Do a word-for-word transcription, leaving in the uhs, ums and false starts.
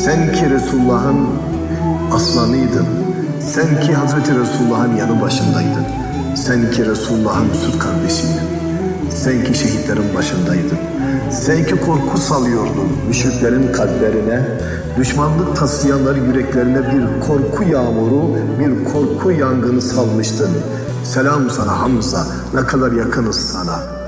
Sen ki Resulullah'ın aslanıydın. Sen ki Hazreti Resulullah'ın yanı başındaydın. Sen ki Resulullah'ın süt kardeşiydin. Sen ki şehitlerin başındaydın. Sen ki korku salıyordun müşriklerin kalplerine. Düşmanlık taslayanlar yüreklerine bir korku yağmuru, bir korku yangını salmıştın. Selam sana Hamza, ne kadar yakınız sana.